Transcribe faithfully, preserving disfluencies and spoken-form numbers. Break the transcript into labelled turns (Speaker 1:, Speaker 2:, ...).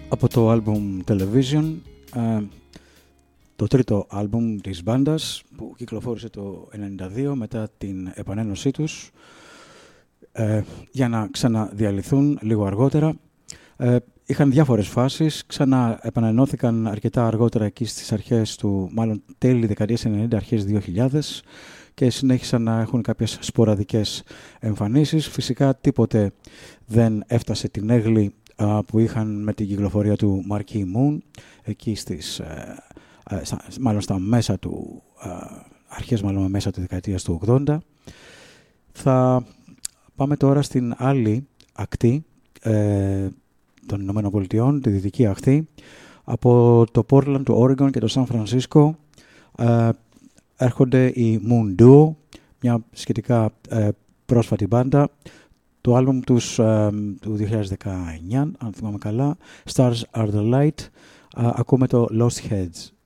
Speaker 1: Από το άλμπουμ Television, ε, το τρίτο άλμπουμ της μπάντας που κυκλοφόρησε το ενενήντα δύο μετά την επανένωσή τους, ε, για να ξαναδιαλυθούν λίγο αργότερα. Ε, είχαν διάφορες φάσεις, ξαναεπανενώθηκαν αρκετά αργότερα εκεί στις αρχές του, μάλλον τέλη δεκαετίας ενενήντα, αρχές δύο χιλιάδες, και συνέχισαν να έχουν κάποιες σποραδικές εμφανίσεις. Φυσικά τίποτε δεν έφτασε την έγλη που είχαν με την κυκλοφορία του Marquee Moon εκεί στις, ε, ε, στα, μάλλον στα μέσα του, ε, αρχές μάλλον μέσα του δεκαετίας του ογδόντα. Θα πάμε τώρα στην άλλη ακτή ε, των Ηνωμένων Πολιτειών, τη δυτική ακτή. Από το Portland, το Oregon και το San Francisco ε, έρχονται οι Moon Duo, μια σχετικά ε, πρόσφατη μπάντα. Το άλμπουμ τους ε, του δύο χιλιάδες δεκαεννιά, αν θυμάμαι καλά, Stars Are The Light, ε, ακούμε το Lost Heads.